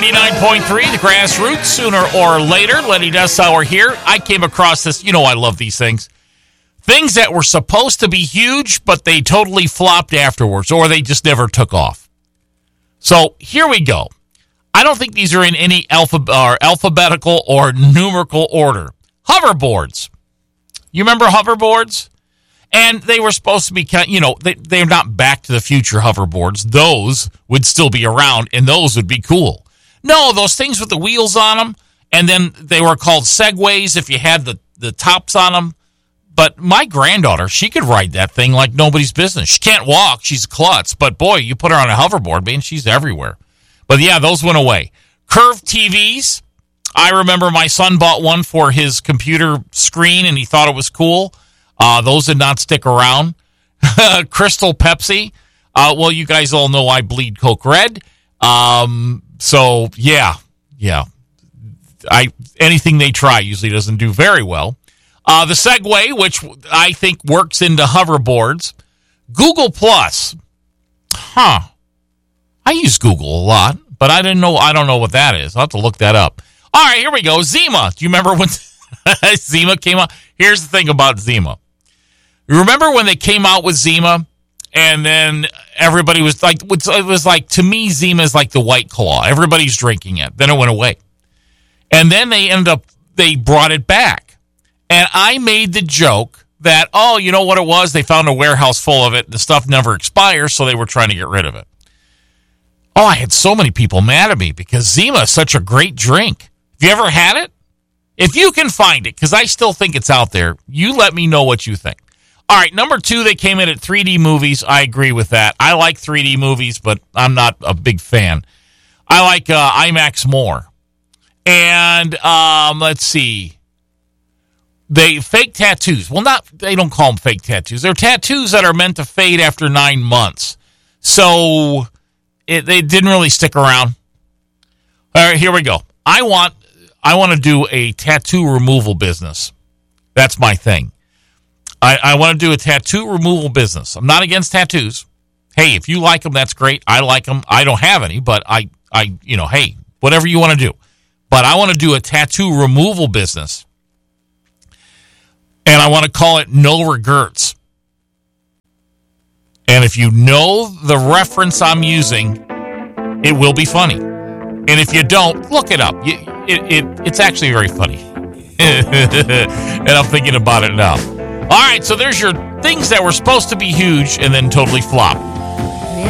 99.3, the Grassroots, sooner or later. Lenny Dessauer here. I came across this. You know I love these things. Things that were supposed to be huge, but they totally flopped afterwards, or they just never took off. So here we go. I don't think these are in any alphabetical or numerical order. Hoverboards. You remember hoverboards? And they were supposed to be, they're not Back to the Future hoverboards. Those would still be around, and those would be cool. No, those things with the wheels on them, and then they were called Segways if you had the tops on them. But my granddaughter, she could ride that thing like nobody's business. She can't walk. She's a klutz. But, boy, you put her on a hoverboard, man, she's everywhere. But, yeah, those went away. Curved TVs. I remember my son bought one for his computer screen, and he thought it was cool. Those did not stick around. Crystal Pepsi. Well, you guys all know I bleed Coke Red. So, yeah. Anything they try usually doesn't do very well. The Segway, which I think works into hoverboards. Google Plus. I use Google a lot, but I don't know what that is. I'll have to look that up. All right, here we go. Zima. Do you remember when Zima came out? Here's the thing about Zima. You remember when they came out with Zima, and then everybody was like, it was like, to me, Zima is like the White Claw. Everybody's drinking it. Then it went away. And then they brought it back. And I made the joke that, you know what it was? They found a warehouse full of it. The stuff never expires, so they were trying to get rid of it. I had so many people mad at me because Zima is such a great drink. Have you ever had it? If you can find it, because I still think it's out there, you let me know what you think. All right, number 2, they came in at 3D movies. I agree with that. I like 3D movies, but I'm not a big fan. I like IMAX more. And let's see. Fake tattoos. Well, they don't call them fake tattoos. They're tattoos that are meant to fade after 9 months. So they didn't really stick around. All right, here we go. I want to do a tattoo removal business. That's my thing. I want to do a tattoo removal business. I'm not against tattoos. Hey, if you like them, that's great. I like them. I don't have any, but hey, whatever you want to do. But I want to do a tattoo removal business. And I want to call it No Regrets. And if you know the reference I'm using, it will be funny. And if you don't, look it up. It's actually very funny. And I'm thinking about it now. All right, so there's your things that were supposed to be huge and then totally flopped.